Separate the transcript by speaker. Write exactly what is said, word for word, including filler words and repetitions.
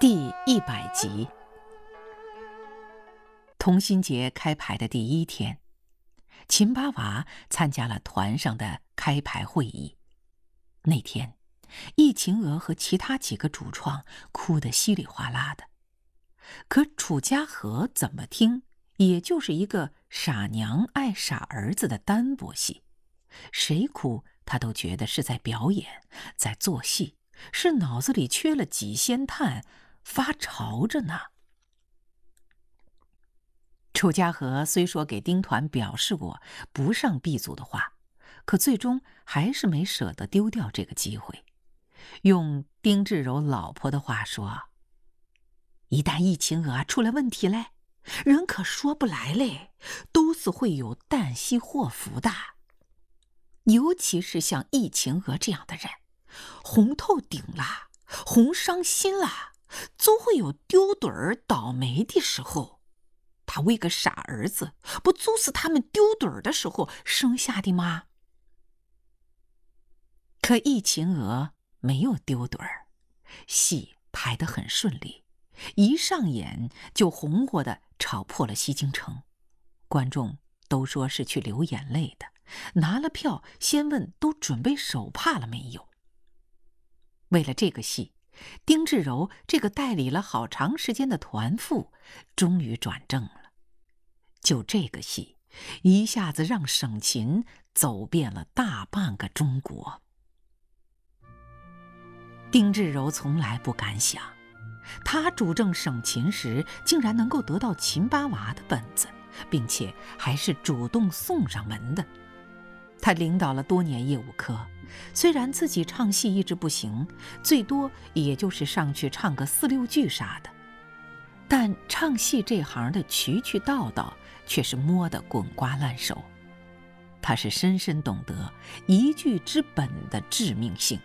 Speaker 1: 第一百集。同心节开牌的第一天，秦八娃参加了团上的开牌会议。那天，易秦娥和其他几个主创哭得稀里哗啦的，可楚家和怎么听，也就是一个傻娘爱傻儿子的单薄戏，谁哭他都觉得是在表演，在做戏，是脑子里缺了几仙炭，发潮着呢。楚家和虽说给丁团表示过不上 B 组的话，可最终还是没舍得丢掉这个机会。用丁志柔老婆的话说，一旦易秦娥出了问题嘞，人可说不来嘞，都是会有旦夕祸福的。尤其是像易秦娥这样的人，红透顶了，红伤心了，总会有丢盹儿倒霉的时候。他为个傻儿子，不就是他们丢盹儿的时候生下的吗？可易秦娥没有丢盹儿，戏排得很顺利，一上演就红火的炒破了西京城，观众都说是去流眼泪的，拿了票先问都准备手帕了没有。为了这个戏，丁志柔这个代理了好长时间的团副终于转正了。就这个戏，一下子让省琴走遍了大半个中国。丁志柔从来不敢想，他主政省琴时竟然能够得到秦八娃的本子，并且还是主动送上门的。他领导了多年业务科，虽然自己唱戏一直不行，最多也就是上去唱个四六句啥的，但唱戏这行的渠渠道道却是摸得滚瓜烂熟。他是深深懂得一句之本的致命性，